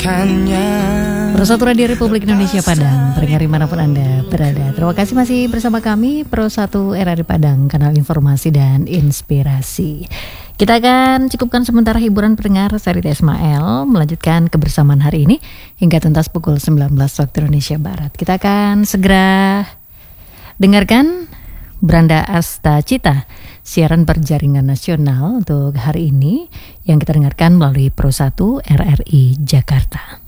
Pro1 Radio Republik Indonesia Padang, pendengar dimanapun Anda berada. Terima kasih masih bersama kami Pro1 RRI Padang, kanal informasi dan inspirasi. Kita akan cukupkan sementara hiburan pendengar. Saya Rita Ismail melanjutkan kebersamaan hari ini hingga tuntas pukul 19 waktu Indonesia Barat. Kita akan segera dengarkan Branda Asta Cita, siaran berjaringan nasional untuk hari ini yang kita dengarkan melalui Pro1 RRI Jakarta.